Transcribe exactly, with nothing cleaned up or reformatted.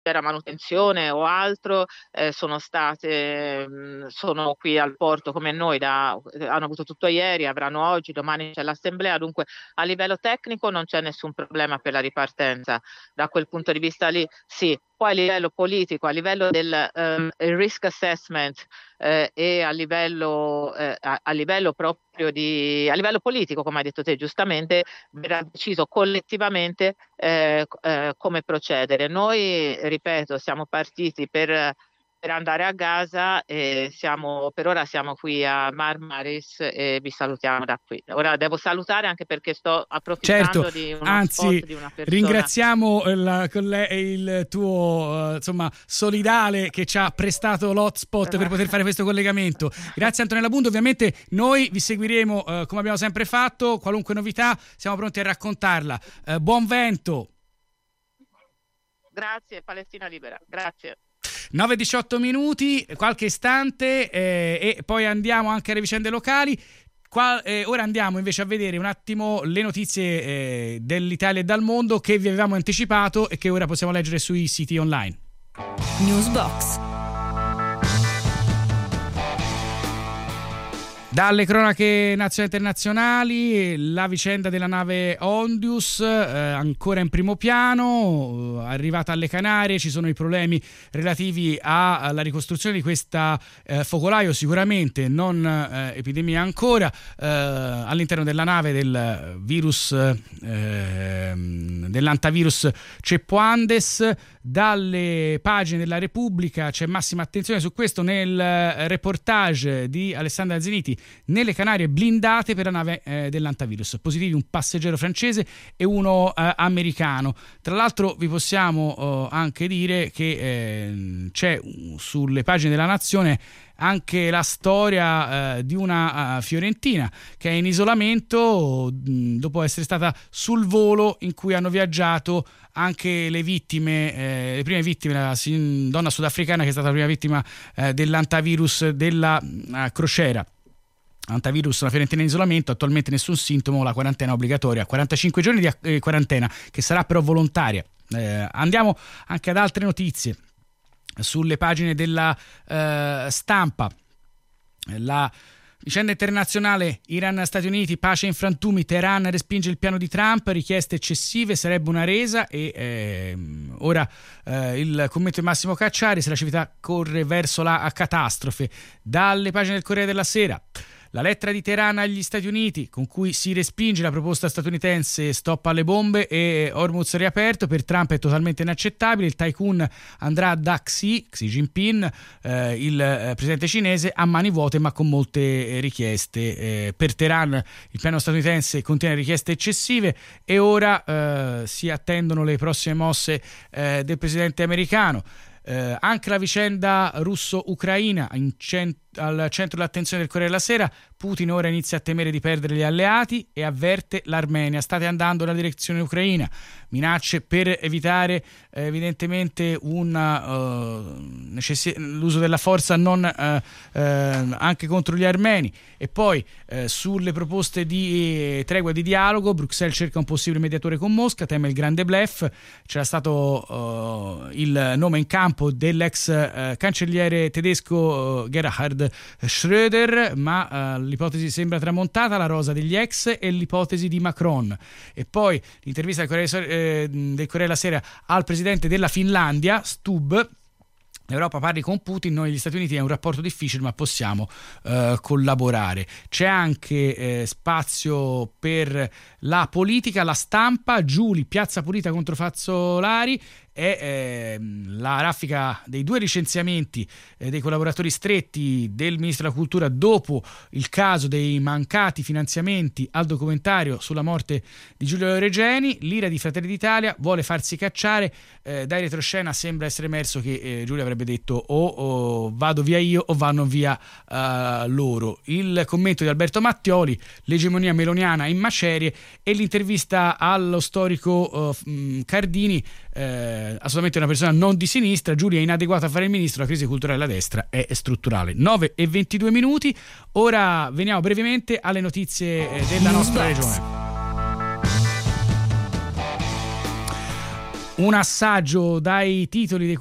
era manutenzione o altro, eh, sono state, mh, sono qui al porto come noi, da, hanno avuto tutto ieri, avranno oggi, domani c'è l'assemblea, dunque a livello tecnico non c'è nessun problema per la ripartenza. Da quel punto di vista lì, sì. Poi a livello politico, a livello del um, risk assessment eh, e a livello, eh, a, a livello proprio di, a livello politico, come hai detto te giustamente, verrà deciso collettivamente eh, eh, come procedere. Noi, ripeto, siamo partiti per, per andare a Gaza e siamo, per ora siamo qui a Marmaris e vi salutiamo da qui. Ora devo salutare anche perché sto approfittando Certo, di uno anzi, spot di una persona. ringraziamo il, il tuo uh, insomma solidale che ci ha prestato l'hotspot per poter fare questo collegamento. Grazie Antonella Bundo, ovviamente noi vi seguiremo uh, come abbiamo sempre fatto, qualunque novità siamo pronti a raccontarla. Uh, buon vento. Grazie, Palestina libera. Grazie. nove e diciotto minuti, qualche istante eh, e poi andiamo anche alle vicende locali. Qua, eh, ora andiamo invece a vedere un attimo le notizie eh, dell'Italia e dal mondo che vi avevamo anticipato e che ora possiamo leggere sui siti online. Newsbox. Dalle cronache nazionali e internazionali, la vicenda della nave Ondius eh, ancora in primo piano, eh, arrivata alle Canarie, ci sono i problemi relativi a, alla ricostruzione di questa eh, focolaio, sicuramente non eh, epidemia ancora, eh, all'interno della nave del virus, eh, dell'antavirus Ceppoandes. Dalle pagine della Repubblica c'è massima attenzione su questo nel reportage di Alessandra Zeniti. Nelle Canarie blindate per la nave eh, dell'antavirus, positivi un passeggero francese e uno eh, americano. Tra l'altro vi possiamo eh, anche dire che eh, c'è sulle pagine della Nazione anche la storia eh, di una uh, fiorentina che è in isolamento mh, dopo essere stata sul volo in cui hanno viaggiato anche le vittime, eh, le prime vittime, la sin- donna sudafricana che è stata la prima vittima eh, dell'antavirus della uh, crociera. Antavirus, una fiorentina in isolamento, attualmente nessun sintomo, la quarantena obbligatoria, quarantacinque giorni di eh, quarantena che sarà però volontaria. Eh, andiamo anche ad altre notizie sulle pagine della eh, Stampa. La vicenda internazionale Iran-Stati Uniti, pace in frantumi, Teheran respinge il piano di Trump, richieste eccessive, sarebbe una resa e eh, ora eh, il commento di Massimo Cacciari, se la civiltà corre verso la catastrofe. Dalle pagine del Corriere della Sera, la lettera di Teheran agli Stati Uniti con cui si respinge la proposta statunitense stop alle bombe e Hormuz riaperto, per Trump è totalmente inaccettabile, il tycoon andrà da Xi, Xi Jinping, eh, il eh, presidente cinese, a mani vuote ma con molte eh, richieste. Eh, per Teheran il piano statunitense contiene richieste eccessive e ora eh, si attendono le prossime mosse eh, del presidente americano. Eh, anche la vicenda russo-ucraina in cent- al centro dell'attenzione del Corriere della Sera. Putin ora inizia a temere di perdere gli alleati e avverte l'Armenia: state andando nella direzione ucraina, minacce per evitare eh, evidentemente una, uh, necessi- l'uso della forza non uh, uh, anche contro gli armeni. E poi uh, sulle proposte di eh, tregua di dialogo, Bruxelles cerca un possibile mediatore con Mosca, teme il grande bluff. C'era stato uh, il nome in campo dell'ex uh, cancelliere tedesco uh, Gerhard Schröder, ma uh, l'ipotesi sembra tramontata, la rosa degli ex e l'ipotesi di Macron. E poi l'intervista del Corriere, eh, del Corriere della Sera al presidente della Finlandia, Stubb: l'Europa parli con Putin, noi gli Stati Uniti è un rapporto difficile ma possiamo uh, collaborare. C'è anche eh, spazio per la politica, la Stampa, Giuli, piazza pulita contro Fazzolari. È eh, la raffica dei due licenziamenti eh, dei collaboratori stretti del Ministro della Cultura dopo il caso dei mancati finanziamenti al documentario sulla morte di Giulio Regeni. L'ira di Fratelli d'Italia vuole farsi cacciare, eh, dai retroscena sembra essere emerso che eh, Giulio avrebbe detto o, o vado via io o vanno via uh, loro. Il commento di Alberto Mattioli: l'egemonia meloniana in macerie, e l'intervista allo storico uh, Cardini, eh, assolutamente una persona non di sinistra, Giulia è inadeguata a fare il ministro, la crisi culturale della destra è strutturale. Nove e ventidue minuti, ora veniamo brevemente alle notizie della nostra regione. un assaggio dai titoli dei